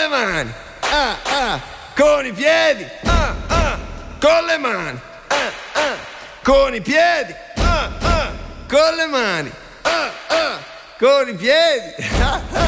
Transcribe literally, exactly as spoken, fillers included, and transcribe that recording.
le mani, ah, ah, con i piedi, ah, ah, con le mani, ah, ah, con i piedi, ah, ah, con le mani, ah, ah, con i piedi.